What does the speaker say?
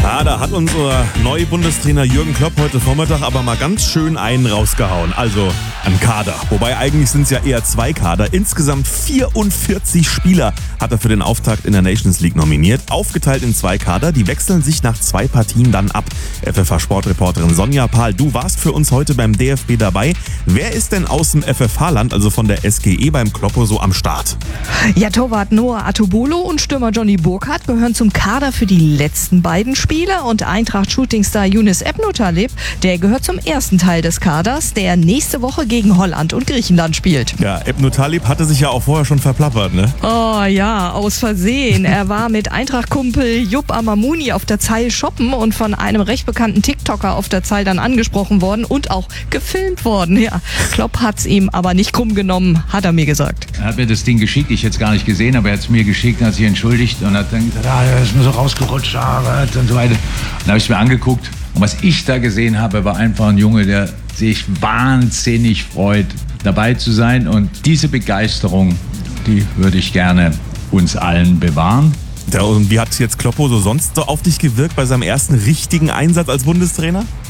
Ja, da hat unser neuer Bundestrainer Jürgen Klopp heute Vormittag aber mal ganz schön einen rausgehauen. Also ein Kader. Wobei eigentlich sind es ja eher 2 Kader. Insgesamt 44 Spieler hat er für den Auftakt in der Nations League nominiert. Aufgeteilt in 2 Kader. Die wechseln sich nach 2 Partien dann ab. FFH-Sportreporterin Sonja Pahl, du warst für uns heute beim DFB dabei. Wer ist denn aus dem FFH-Land, also von der SGE, beim Kloppo so am Start? Ja, Torwart Noah Atobolo und Stürmer Johnny Burkhardt gehören zum Kader für die letzten beiden Spiele und Eintracht-Shootingstar Younes Ebnotaleb, der gehört zum ersten Teil des Kaders, der nächste Woche gegen Holland und Griechenland spielt. Ja, Ebnotaleb hatte sich ja auch vorher schon verplappert, ne? Oh ja, aus Versehen. Er war mit Eintracht-Kumpel Jupp Amamuni auf der Zeil shoppen und von einem recht bekannten TikToker auf der Zeil dann angesprochen worden und auch gefilmt worden. Ja, Klopp hat's ihm aber nicht krumm genommen, hat er mir gesagt. Er hat mir das Ding geschickt, ich hätte es gar nicht gesehen, aber er hat es mir geschickt, hat sich entschuldigt und hat dann gesagt, er ist mir so rausgerutscht und so weiter. Und dann habe ich es mir angeguckt und was ich da gesehen habe, war einfach ein Junge, der sich wahnsinnig freut, dabei zu sein, und diese Begeisterung, die würde ich gerne uns allen bewahren. Ja, und wie hat jetzt Kloppo so sonst so auf dich gewirkt bei seinem ersten richtigen Einsatz als Bundestrainer?